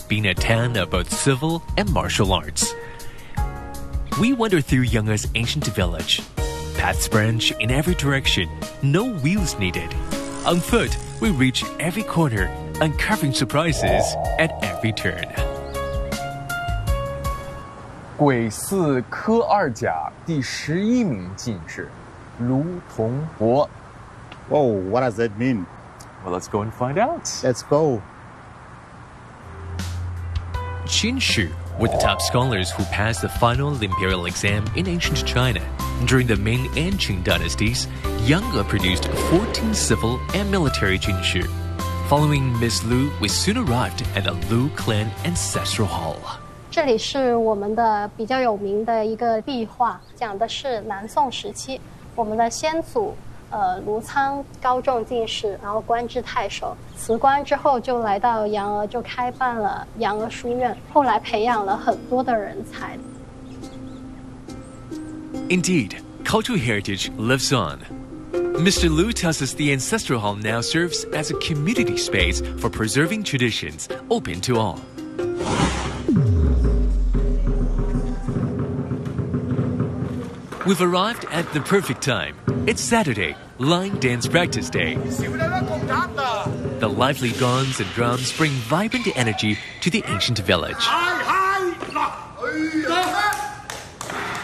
being a town of both civil and martial arts. We wander through Yang'e's ancient village. Paths branch in every direction, no wheels needed. On foot, we reach every corner, uncovering surprises at every turn. 癸巳科二甲第11名进士卢同伯。 Oh, what does that mean? Well, let's go and find out. Let's go. Qin Shi were the top scholars who passed the final imperial exam in ancient China. During the Ming and Qing dynasties, Yang'e produced 14 civil and military Qin Shi. Following Miss Lu, we soon arrived at the Lu clan ancestral hall. 这里是我们的比较有名的一个壁画，讲的是南宋时期，我们的先祖卢仓高中进士，然后官至太守，辞官之后就来到杨娥，就开办了杨娥书院，后来培养了很多的人才。 Indeed, cultural heritage lives on. Mr. Lu tells us the ancestral hall now serves as a community space for preserving traditions open to all. We've arrived at the perfect time. It's Saturday, line dance practice day. The lively gongs and drums bring vibrant energy to the ancient village.